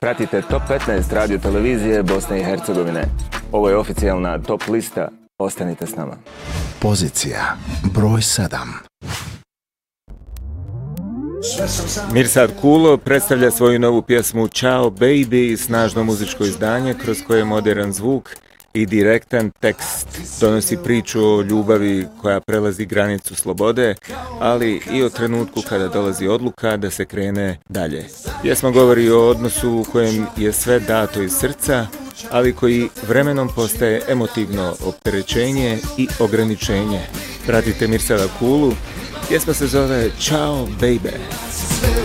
Pratite Top 15 radio televizije Bosne i Hercegovine. Ovo je oficijalna top lista. Ostanite s nama. Pozicija broj 7. Mirsad Kulo predstavlja svoju novu pjesmu Ciao Baby, snažno muzičko izdanje kroz koje moderan zvuk i direktan tekst donosi priču o ljubavi koja prelazi granicu slobode, ali i o trenutku kada dolazi odluka da se krene dalje. Pjesma govori o odnosu u kojem je sve dato iz srca, ali koji vremenom postaje emotivno opterećenje i ograničenje. Pratite Mirsada Kulu, pjesma se zove Ciao Baby.